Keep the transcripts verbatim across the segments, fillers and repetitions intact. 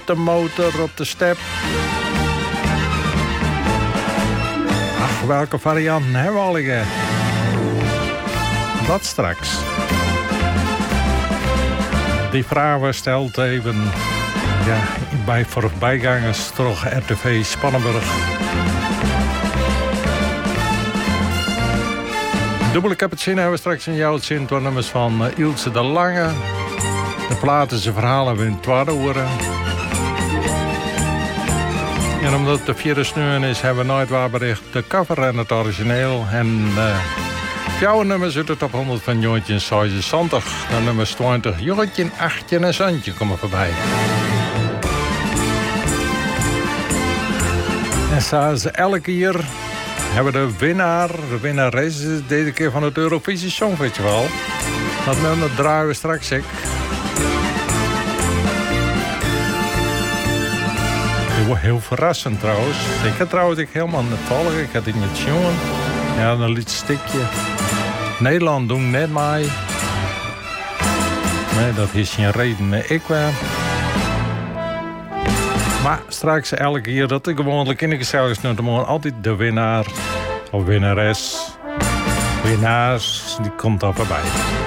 de motor, op de step. Ach, welke varianten hebben we al liggen? Dat straks. Die vraag stelt even ja, bij voorbijgangers terug R T V Spannenburg. Dubbele cappuccino hebben we straks in jouw zin. Door nummers van uh, Ilse de Lange. De platen zijn verhalen hebben we in twaalf uren. En omdat het de vierde snuren is, hebben we nooit waarbericht de cover en het origineel. En uh, jouw nummers uit de top honderd van Joontje en zevenenzestig. De nummers twintig, Joontje, achtje en Zandje komen voorbij. En zoals elke keer hebben we de winnaar, de winnares, deze keer van het Eurovisie Songfestival. Dat nummer draaien we straks ik. Heel verrassend trouwens. Ik had trouwens ik helemaal niet volgen. Ik had het niet jongen. Ja, een liet stikje. Nederland doen net mij. Nee, dat is geen reden. Ik wel. Maar straks elke keer dat ik gewoonlijk in de gezelschap noem, altijd de winnaar of winnares. Winnaars, die komt dan voorbij.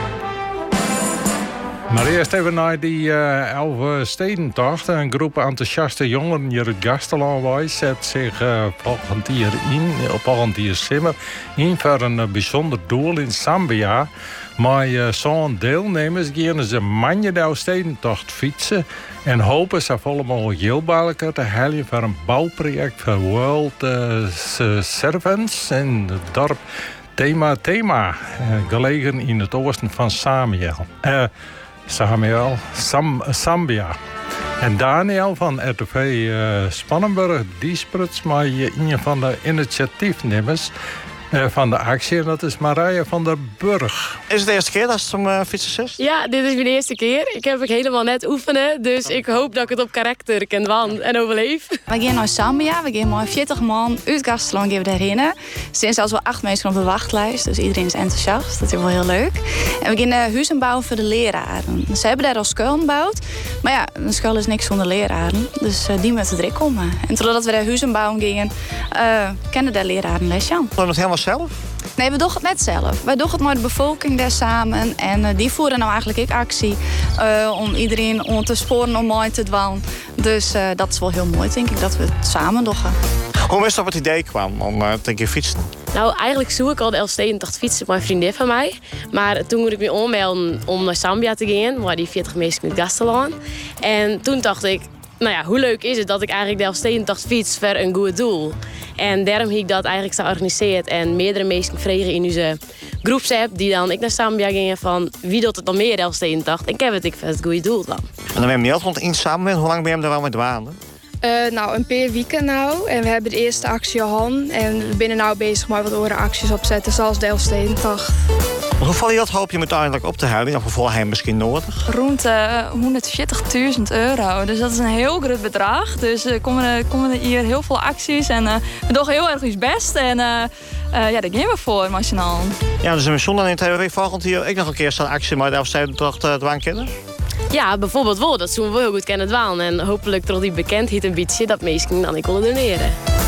Maar eerst even naar die uh, elf stedentocht. Een groep enthousiaste jongeren hier uit Gastelaan zet zich uh, volgend jaar in, volgend jaar simmer in voor een uh, bijzonder doel in Zambia. Maar uh, zo'n deelnemers gaan ze manje de stedentocht fietsen en hopen ze volle mogelijk geld bij elkaar te halen voor een bouwproject voor World uh, Servants in het dorp Tema Tema, uh, gelegen in het oosten van Samuel. Uh, Samuel, Sam, Zambia. En Daniel van R T V uh, Spannenburg, die spruts maar een van de initiatiefnemers uh, van de actie. En dat is Marije van der Burg. Is het de eerste keer dat je het om uh, fietsen zit? Ja, dit is mijn eerste keer. Ik heb het helemaal net oefenen. Dus ik hoop dat ik het op karakter kan doen en overleef. We gaan naar Zambia. We gaan maar veertig man uit Gastelaan gaan we daarheen. Er zijn zelfs wel acht mensen op de wachtlijst. Dus iedereen is enthousiast. Dat is wel heel leuk. En we gaan uh, huizen bouwen voor de leraren. Ze hebben daar al school gebouwd. Maar ja, een school is niks zonder leraren. Dus uh, die moeten erin komen. En totdat we daar huizen bouwen gingen, uh, kennen de leraren lesje aan. Doen we het helemaal zelf? Nee, we doen het net zelf. Wij doen het met de bevolking daar samen. En uh, die voeren nou eigenlijk ik actie uh, om iedereen om te sporen om mooi te doen. Dus uh, dat is wel heel mooi, denk ik, dat we het samen doen. Hoe is dat op het idee kwam om uh, te keer fietsen? Nou, eigenlijk zoek ik al de Elfstedentocht fietsen met een vriendin van mij. Maar toen moet ik me aanmelden om naar Zambia te gaan, waar die veertig mensen met Gastelaan. En toen dacht ik, nou ja, hoe leuk is het dat ik eigenlijk de Elfstedentocht fiets voor een goed doel. En daarom heb ik dat eigenlijk georganiseerd en meerdere mensen vregen in onze groepsapp die dan ik naar Zambia gingen van wie doet het dan meer Elfstedentocht. En ik heb het ik voor het goede doel dan. En dan ben je rond in samen. Hoe lang ben je er wel met waanden? Uh, nou, een paar weken nou. En we hebben de eerste actie gehad. En we zijn nu bezig met wat andere acties opzetten, zoals de Elfstedentocht. Hoeveel geld hoop je uiteindelijk op te houden? Of hoeveel heb je misschien nodig? Rond uh, honderdveertigduizend euro. Dus dat is een heel groot bedrag. Dus er komen, komen hier heel veel acties. En uh, we doen heel erg ons best. En uh, uh, ja, daar gaan we voor, nationaal. Ja, dus een mission dan in theorie volgend hier ook nog een keer zo'n actie met de Elfstedentocht uh, dwaan kennen? Ja, bijvoorbeeld wel. Dat zullen we heel goed kennen dwaan. En hopelijk door die bekendheid een beetje dat mensen dan ik willen doneren.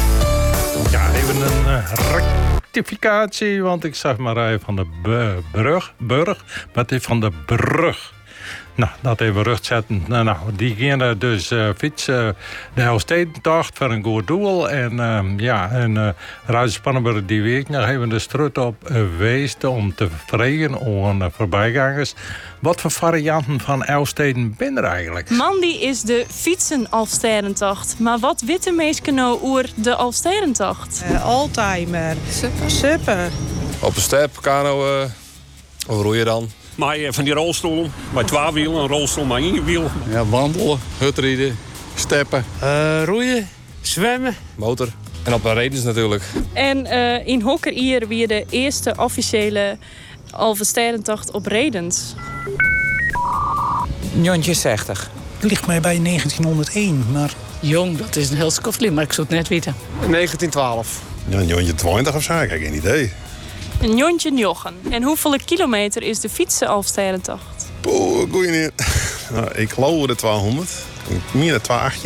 Ja, even een uh, rectificatie, want ik zag Marije van de Brug, Burg, maar het is van de Brug. Nou, dat even rechtzetten. Nou, nou, die gingen dus uh, fietsen de Elfstedentocht voor een goed doel. En uh, ja, en uh, Radio Spannenburg die week nog even de strut op uh, geweest om te vragen aan uh, voorbijgangers. Wat voor varianten van Elfsteden ben er eigenlijk? Mandy is de fietsen Elfstedentocht. Maar wat witte mensen nou over de Elfstedentocht? Uh, Oldtimer. Super. Super. Op de step, kano, uh, of roeien dan? Maar van die rolstoel, met twee wielen, een rolstoel met één wiel. Ja, wandelen, hutrijden, steppen. Uh, roeien, zwemmen. Motor. En op de redens natuurlijk. En uh, in Hokkerier weer de eerste officiële Elfstedentocht op redens. Jontje zestig. Het ligt mij bij negentienhonderdéén, maar... Jong, dat is een heel skofli, maar ik zou het net weten. negentien twaalf. Ja, een jontje twintig of zo, ik heb geen idee. Een jontje jochen. En hoeveel kilometer is de fietsen Elfstedentocht? Poeh, goeie niet. Nou, ik geloof de tweehonderd. Meer dan twee